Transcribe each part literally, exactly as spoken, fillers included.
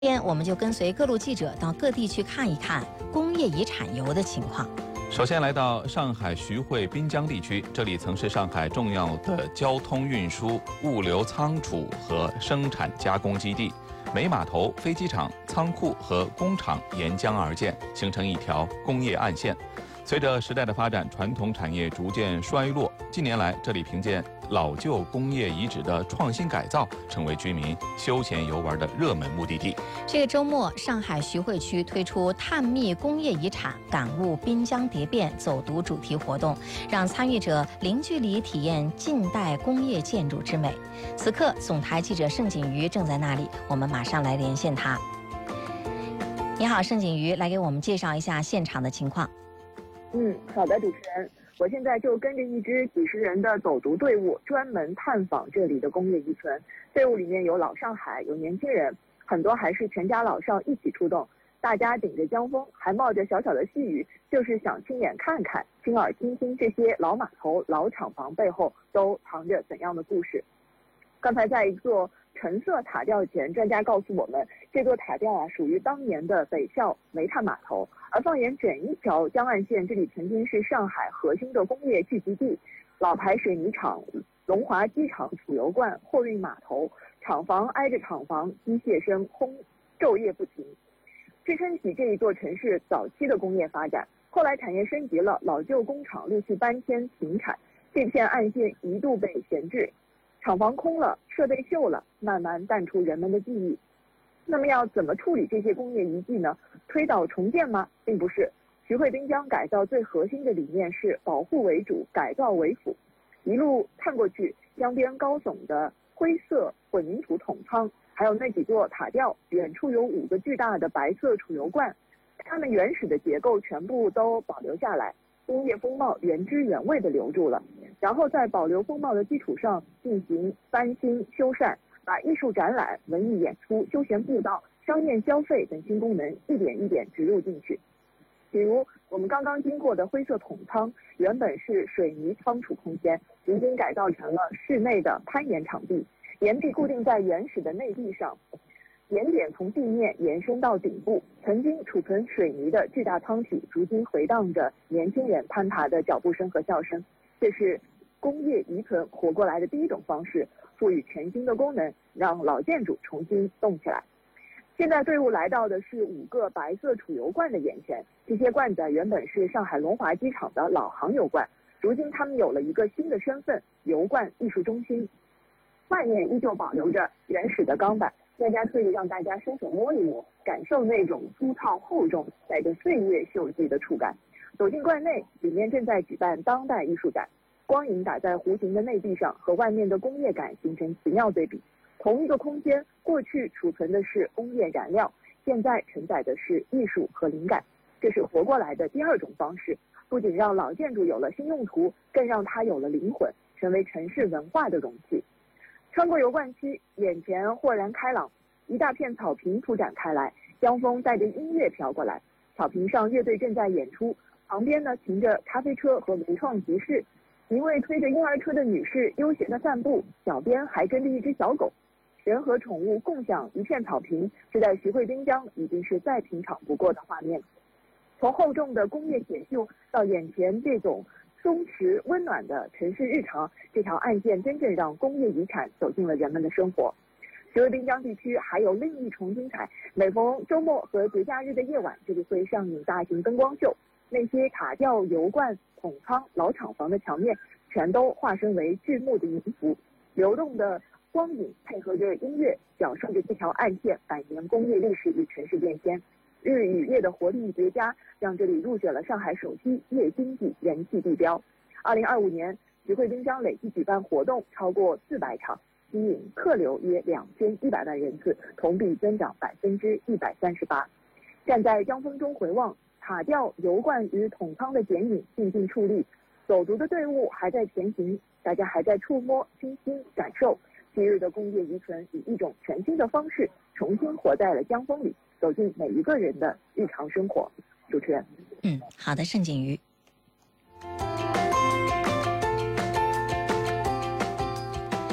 今天我们就跟随各路记者到各地去看一看工业遗产游的情况。 首先来到上海徐汇滨江地区，这里曾是上海重要的交通运输、物流仓储和生产加工基地，每码头、飞机场、仓库和工厂沿江而建，形成一条工业暗线。随着时代的发展，传统产业逐渐衰落，近年来这里凭借老旧工业遗址的创新改造，成为居民休闲游玩的热门目的地。 这个周末，上海徐汇区推出探秘工业遗产，感悟滨江蝶变走读主题活动，让参与者零距离体验近代工业建筑之美。此刻，总台记者盛景瑜正在那里，我们马上来连线他。你好，盛景瑜，来给我们介绍一下现场的情况。 嗯，好的，主持人，我现在就跟着一支几十人的走读队伍，专门探访这里的工业遗存。队伍里面有老上海，有年轻人，很多还是全家老少一起出动。大家顶着江风，还冒着小小的细雨，就是想亲眼看看、亲耳听听这些老码头、老厂房背后都藏着怎样的故事。刚才在一座橙色塔吊前，专家告诉我们，这座塔吊啊属于当年的北校煤炭码头。而放眼整一条江岸线，这里曾经是上海核心的工业聚集地，老牌水泥厂、龙华机场储油罐、货运码头，厂房挨着厂房，机械声轰昼夜不停，支撑起这一座城市早期的工业发展。后来产业升级了，老旧工厂陆续搬迁停产，这片岸线一度被闲置，厂房空了，设备锈了，慢慢淡出人们的记忆。那么要怎么处理这些工业遗迹呢？推倒重建吗？并不是。徐汇滨江改造最核心的理念是保护为主，改造为辅。一路看过去，江边高耸的灰色混凝土桶仓，还有那几座塔吊，远处有五个巨大的白色储油罐，它们原始的结构全部都保留下来，工业风貌原汁原味地留住了。然后在保留风貌的基础上进行翻新修缮，把艺术展览、文艺演出、休闲步道、商业消费等新功能一点一点植入进去。比如我们刚刚经过的灰色桶仓，原本是水泥仓储空间，如今改造成了室内的攀岩场地，岩壁固定在原始的内壁上，岩点从地面延伸到顶部。曾经储存水泥的巨大舱体，如今回荡着年轻人攀爬的脚步声和笑声。这是工业遗存活过来的第一种方式，赋予全新的功能，让老建筑重新动起来。现在队伍来到的是五个白色储油罐的眼前，这些罐子原本是上海龙华机场的老航油罐，如今他们有了一个新的身份——油罐艺术中心。外面依旧保留着原始的钢板，专家特意让大家伸手摸一摸，感受那种粗糙厚重、带着岁月锈迹的触感。走进罐内，里面正在举办当代艺术展，光影打在弧形的内壁上，和外面的工业感形成奇妙对比。同一个空间，过去储存的是工业燃料，现在承载的是艺术和灵感。这是活过来的第二种方式，不仅让老建筑有了新用途，更让它有了灵魂，成为城市文化的容器。穿过油罐区，眼前豁然开朗，一大片草坪铺展开来，江风带着音乐飘过来，草坪上乐队正在演出，旁边呢停着咖啡车和文创集市，一位推着婴儿车的女士悠闲地散步，脚边还跟着一只小狗。人和宠物共享一片草坪，这在徐汇滨江已经是再平常不过的画面。从厚重的工业铁锈到眼前这种松弛温暖的城市日常，这条暗线真正让工业遗产走进了人们的生活。徐汇滨江地区还有另一重精彩，每逢周末和节假日的夜晚，这里会上映大型灯光秀，那些塔吊、油罐、桶仓、老厂房的墙面全都化身为剧目的银符，流动的光影配合着音乐，讲述着这条暗线百年工业历史与城市变迁。日与夜的活力叠加，让这里入选了上海首批夜经济人气地标。二零二五年，徐汇滨江累计举办活动超过四百场，吸引客流约两千一百万人次，同比增长百分之一百三十八。站在江风中回望，塔吊、油罐与桶仓的剪影静静矗立，走读的队伍还在前行，大家还在触摸、倾听、感受。昔日的工业遗存以一种全新的方式重新活在了江风里，走进每一个人的日常生活。主持人， 嗯，好的，盛景瑜。接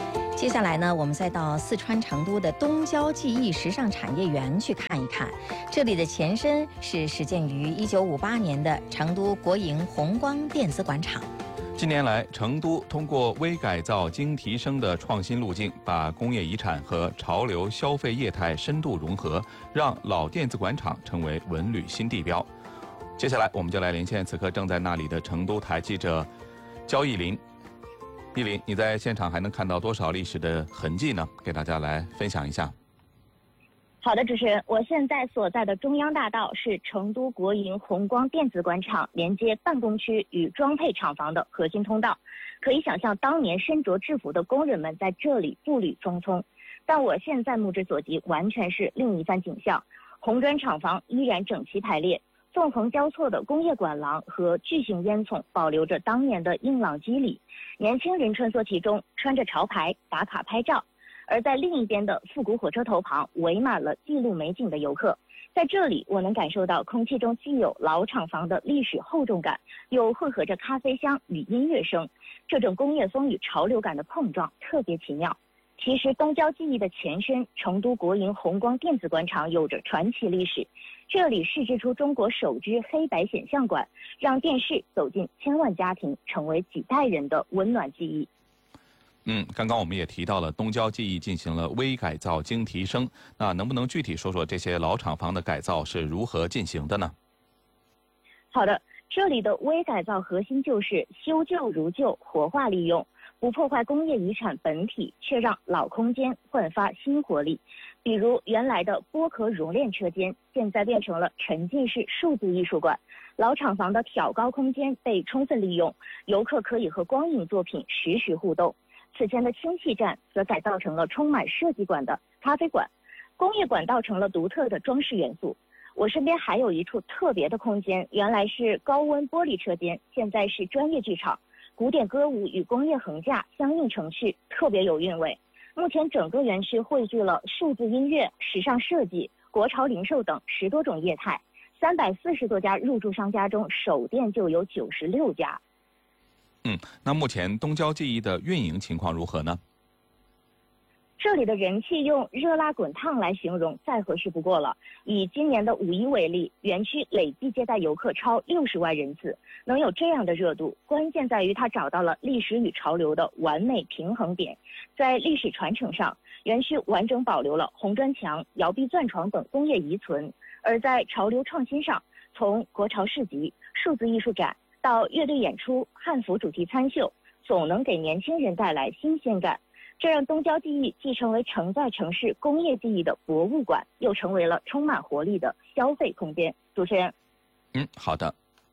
接下来呢，我们再到四川成都的东郊记忆时尚产业园去看一看。这里的前身是始建于一九五八年的成都国营红光电子广场。 近年来，成都通过微改造精提升的创新路径，把工业遗产和潮流消费业态深度融合，让老电子广场成为文旅新地标。接下来，我们就来连线此刻正在那里的成都台记者焦艺林。艺林，你在现场还能看到多少历史的痕迹呢？给大家来分享一下。 好的，主持人，我现在所在的中央大道是成都国营红光电子广场连接办公区与装配厂房的核心通道。可以想象，当年身着制服的工人们在这里步履匆匆。但我现在目之所及，完全是另一番景象。红砖厂房依然整齐排列，纵横交错的工业管廊和巨型烟囱保留着当年的硬朗肌理，年轻人穿梭其中，穿着潮牌打卡拍照。而在另一边的复古火车头旁，围满了记录美景的游客。在这里，我能感受到空气中既有老厂房的历史厚重感，又混合着咖啡香与音乐声，这种工业风与潮流感的碰撞特别奇妙。其实东郊记忆的前身成都国营红光电子广场有着传奇历史，这里试制出中国首支黑白显像管，让电视走进千万家庭，成为几代人的温暖记忆。 嗯，刚刚我们也提到了东郊记忆进行了微改造精提升，那能不能具体说说这些老厂房的改造是如何进行的呢？ 好的，这里的微改造核心就是修旧如旧，活化利用，不破坏工业遗产本体，却让老空间焕发新活力。比如原来的剥壳熔炼车间，现在变成了沉浸式数字艺术馆。老厂房的挑高空间被充分利用，游客可以和光影作品实时互动。此前的氢气站则改造成了充满设计感的咖啡馆，工业管道成了独特的装饰元素。我身边还有一处特别的空间，原来是高温玻璃车间，现在是专业剧场，古典歌舞与工业横架相映成趣，特别有韵味。目前整个园区汇聚了数字音乐、时尚设计、国潮零售等十多种业态，三百四十多家入驻商家中，首店就有九十六家。 嗯，那目前东郊记忆的运营情况如何呢？ 这里的人气用热辣滚烫来形容再合适不过了。以今年的五一为例，园区累计接待游客超六十万人次，能有这样的热度，关键在于它找到了历史与潮流的完美平衡点。在历史传承上，园区完整保留了红砖墙、摇臂钻床等工业遗存；而在潮流创新上，从国潮市集、数字艺术展到乐队演出、汉服主题参秀，总能给年轻人带来新鲜感。这让东郊记忆既成为承载城市工业记忆的博物馆，又成为了充满活力的消费空间。主持人， 嗯，好的。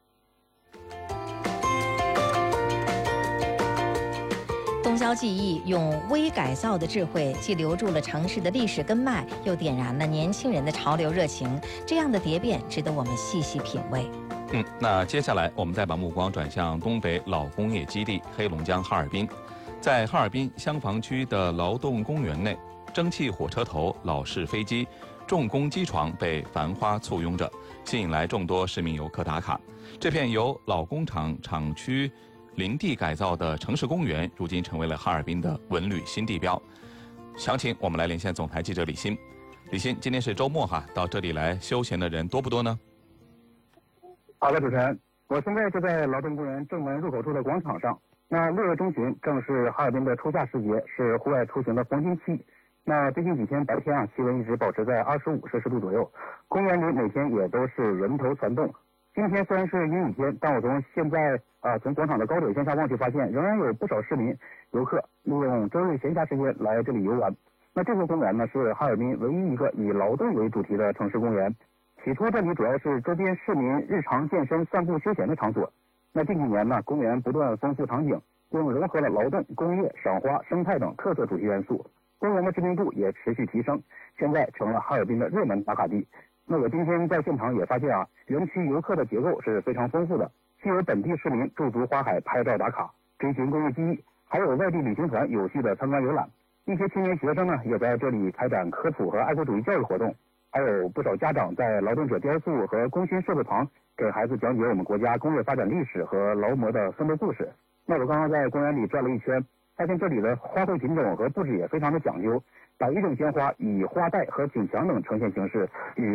东郊记忆用微改造的智慧，既留住了城市的历史根脉，又点燃了年轻人的潮流热情。这样的蝶变值得我们细细品味。 嗯，那接下来我们再把目光转向东北老工业基地黑龙江哈尔滨。在哈尔滨香坊区的劳动公园内，蒸汽火车头、老式飞机、重工机床被繁花簇拥着，吸引来众多市民游客打卡。这片由老工厂厂区林地改造的城市公园，如今成为了哈尔滨的文旅新地标。详情我们来连线总台记者李欣。李欣，今天是周末哈，到这里来休闲的人多不多呢？ 好的，主持人，我现在就在劳动公园正门入口处的广场上。那六月中旬正是哈尔滨的初夏时节，是户外出行的黄金期。那最近几天白天啊，气温一直保持在二十五摄氏度左右，公园里每天也都是人头攒动。今天虽然是阴雨天，但我从现在啊从广场的高点向下望去，发现仍然有不少市民游客利用周日闲暇时间来这里游玩。那这座公园呢，是哈尔滨唯一一个以劳动为主题的城市公园。起初这里主要是周边市民日常健身、散步、休闲的场所。那近几年呢，公园不断丰富场景，并融合了劳动、工业、赏花、生态等特色主题元素，公园的知名度也持续提升，现在成了哈尔滨的热门打卡地。那我今天在现场也发现啊，园区游客的结构是非常丰富的，既有本地市民驻足花海拍照打卡，追寻工业记忆，还有外地旅行团有序的参观游览。一些青年学生呢，也在这里开展科普和爱国主义教育活动，还有不少家长在劳动者雕塑和功勋设备旁给孩子讲解我们国家工业发展历史和劳模的奋斗故事。那我刚刚在公园里转了一圈， 发现这里的花卉品种和布置也非常的讲究，把一种鲜花以花带和锦墙等呈现形式与